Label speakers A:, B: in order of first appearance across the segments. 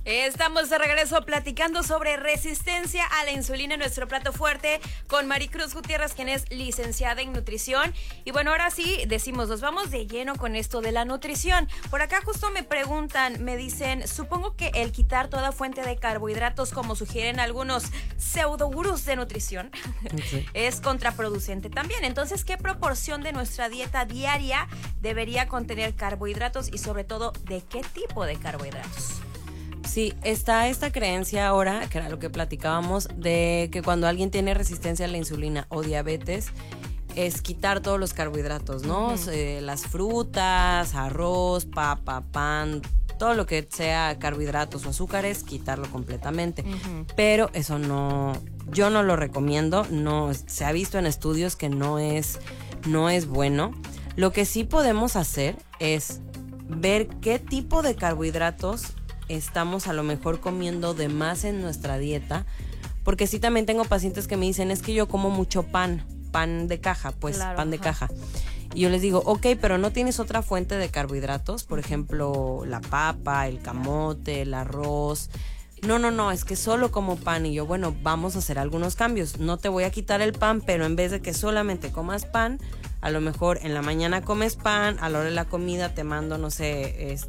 A: Estamos de regreso platicando sobre resistencia a la insulina en nuestro plato fuerte con Maricruz Gutiérrez, quien es licenciada en nutrición. Y bueno, ahora sí decimos, nos vamos de lleno con esto de la nutrición. Por acá justo me preguntan, me dicen, supongo que el quitar toda fuente de carbohidratos, como sugieren algunos pseudogurús de nutrición, sí, es contraproducente también. Entonces, ¿qué proporción de nuestra dieta diaria debería contener carbohidratos y sobre todo de qué tipo de carbohidratos?
B: Sí, está esta creencia ahora, que era lo que platicábamos, de que cuando alguien tiene resistencia a la insulina o diabetes, es quitar todos los carbohidratos, ¿no? Las frutas, arroz, papa, pan, todo lo que sea carbohidratos o azúcares, quitarlo completamente. Pero eso no, yo no lo recomiendo, no, se ha visto en estudios que no es bueno. Lo que sí podemos hacer es ver qué tipo de carbohidratos estamos a lo mejor comiendo de más en nuestra dieta, porque sí también tengo pacientes que me dicen, es que yo como mucho pan de caja, pues claro, pan de caja. Y yo les digo, ok, pero ¿no tienes otra fuente de carbohidratos? Por ejemplo, la papa, el camote, el arroz. No, es que solo como pan. Y yo, bueno, vamos a hacer algunos cambios. No te voy a quitar el pan, pero en vez de que solamente comas pan, a lo mejor en la mañana comes pan, a la hora de la comida te mando, no sé,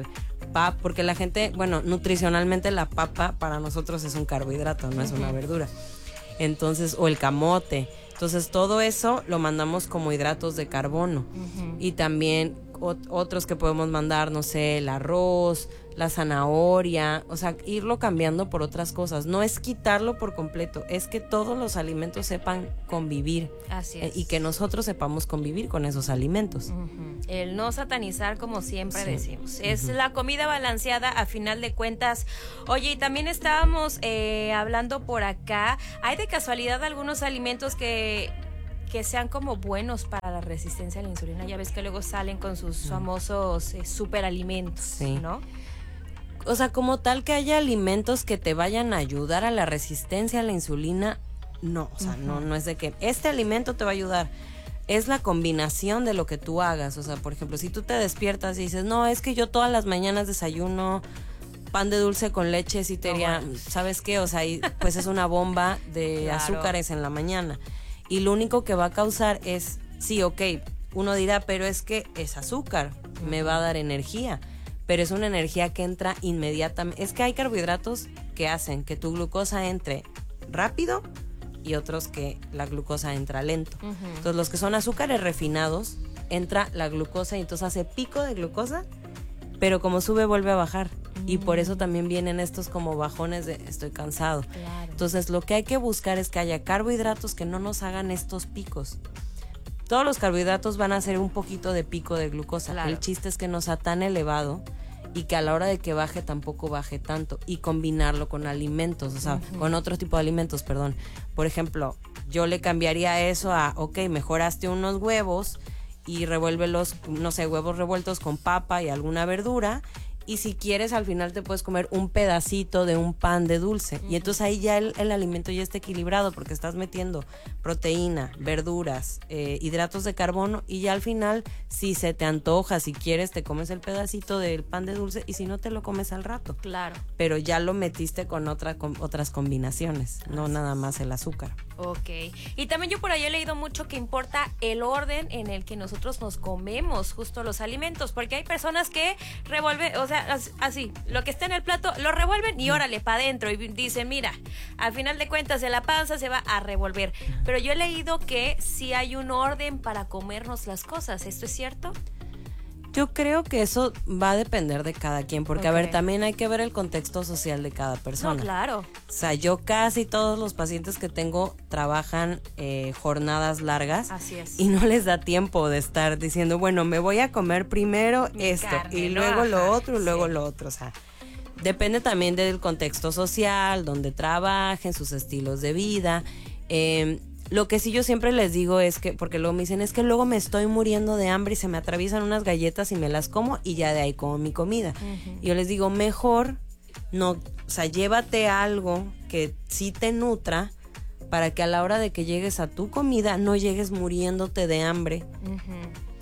B: porque la gente, bueno, nutricionalmente la papa para nosotros es un carbohidrato, no es una verdura. Entonces, o el camote. Entonces, todo eso lo mandamos como hidratos de carbono. Y también otros que podemos mandar, no sé, el arroz, la zanahoria, o sea, irlo cambiando por otras cosas. No es quitarlo por completo, es que todos los alimentos sepan convivir. Así es. Y que nosotros sepamos convivir con esos alimentos.
A: El no satanizar, como siempre decimos. Es la comida balanceada a final de cuentas. Oye, y también estábamos hablando por acá, ¿hay de casualidad algunos alimentos que sean como buenos para la resistencia a la insulina? Ya ves que luego salen con sus famosos superalimentos, ¿no?
B: O sea, como tal que haya alimentos que te vayan a ayudar a la resistencia a la insulina, no, o sea, no es de que este alimento te va a ayudar. Es la combinación de lo que tú hagas. O sea, por ejemplo, si tú te despiertas y dices, no, es que yo todas las mañanas desayuno pan de dulce con leche, sí te diría, ¿sabes qué? O sea, pues es una bomba de azúcares en la mañana. Y lo único que va a causar es, sí, ok, uno dirá, pero es que es azúcar, me va a dar energía, pero es una energía que entra inmediatamente. Es que hay carbohidratos que hacen que tu glucosa entre rápido y otros que la glucosa entra lento. Entonces, los que son azúcares refinados, entra la glucosa y entonces hace pico de glucosa, pero como sube vuelve a bajar. Y por eso también vienen estos como bajones de estoy cansado. Claro. Entonces lo que hay que buscar es que haya carbohidratos que no nos hagan estos picos. Todos los carbohidratos van a hacer un poquito de pico de glucosa. Claro. El chiste es que no sea tan elevado y que a la hora de que baje tampoco baje tanto. Y combinarlo con alimentos, o sea, con otro tipo de alimentos, perdón. Por ejemplo, yo le cambiaría eso a, ok, mejoraste unos huevos y revuélvelos, no sé, huevos revueltos con papa y alguna verdura. Y si quieres, al final te puedes comer un pedacito de un pan de dulce. Y entonces ahí ya el alimento ya está equilibrado porque estás metiendo proteína, verduras, hidratos de carbono. Y ya al final, si se te antoja, si quieres, te comes el pedacito del pan de dulce. Y si no, te lo comes al rato.
A: Claro.
B: Pero ya lo metiste con otras combinaciones, no nada más el azúcar.
A: Ok. Y también yo por ahí he leído mucho que importa el orden en el que nosotros nos comemos justo los alimentos. Porque hay personas que revuelven, o sea, así, lo que está en el plato lo revuelven y órale, para adentro. Y dicen, mira, al final de cuentas de la panza se va a revolver. Pero yo he leído que sí hay un orden para comernos las cosas. ¿Esto es cierto?
B: Yo creo que eso va a depender de cada quien, porque a ver, también hay que ver el contexto social de cada persona.
A: No, claro.
B: O sea, yo casi todos los pacientes que tengo trabajan jornadas largas.
A: Así es.
B: Y no les da tiempo de estar diciendo, bueno, me voy a comer primero esto y luego lo otro y luego lo otro. O sea, depende también del contexto social, donde trabajen, sus estilos de vida. Lo que sí yo siempre les digo es que, porque luego me dicen, es que luego me estoy muriendo de hambre y se me atraviesan unas galletas y me las como y ya de ahí como mi comida. Y yo les digo, mejor no, o sea, llévate algo que sí te nutra para que a la hora de que llegues a tu comida no llegues muriéndote de hambre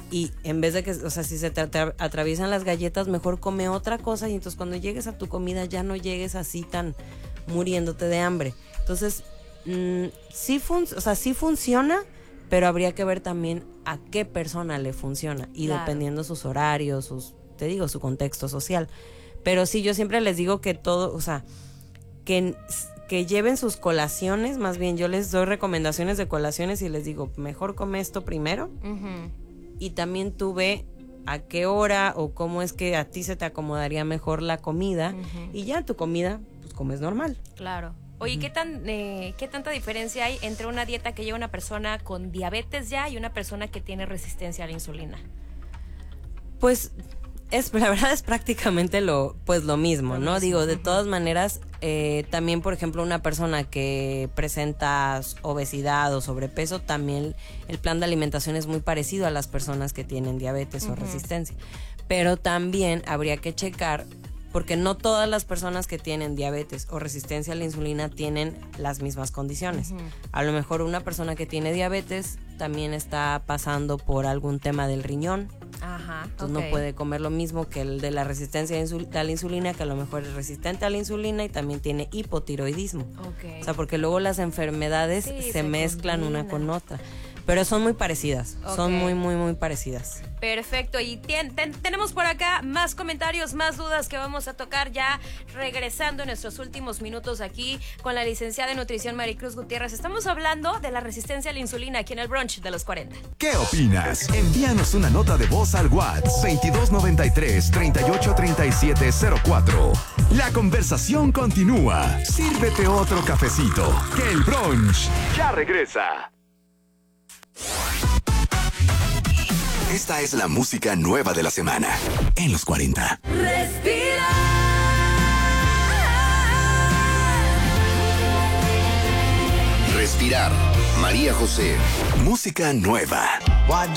B: y en vez de que, o sea, si se te atraviesan las galletas, mejor come otra cosa y entonces cuando llegues a tu comida ya no llegues así tan muriéndote de hambre. Entonces, sí funciona, pero habría que ver también a qué persona le funciona y dependiendo sus horarios, su contexto social. Pero sí, yo siempre les digo que todo, o sea, que lleven sus colaciones, más bien yo les doy recomendaciones de colaciones y les digo, mejor come esto primero. Y también tú ve a qué hora o cómo es que a ti se te acomodaría mejor la comida y ya tu comida pues comes normal.
A: Claro. Oye, ¿qué tanta diferencia hay entre una dieta que lleva una persona con diabetes ya y una persona que tiene resistencia a la insulina?
B: Pues la verdad es prácticamente lo mismo, ¿no? Digo, de todas maneras, también, por ejemplo, una persona que presenta obesidad o sobrepeso, también el plan de alimentación es muy parecido a las personas que tienen diabetes o resistencia. Pero también habría que checar, porque no todas las personas que tienen diabetes o resistencia a la insulina tienen las mismas condiciones. A lo mejor una persona que tiene diabetes también está pasando por algún tema del riñón. Entonces no puede comer lo mismo que el de la resistencia a la insulina, que a lo mejor es resistente a la insulina y también tiene hipotiroidismo. O sea, porque luego las enfermedades se mezclan una con otra. Pero son muy parecidas, son muy, muy, muy parecidas.
A: Perfecto, y tenemos por acá más comentarios, más dudas que vamos a tocar ya regresando en nuestros últimos minutos aquí con la licenciada en nutrición Maricruz Gutiérrez. Estamos hablando de la resistencia a la insulina aquí en el brunch de los 40.
C: ¿Qué opinas? Envíanos una nota de voz al WhatsApp 2293-383704. La conversación continúa. Sírvete otro cafecito, que el brunch ya regresa. Esta es la música nueva de la semana en los 40.
D: Respira.
C: Respirar. María José. Música nueva.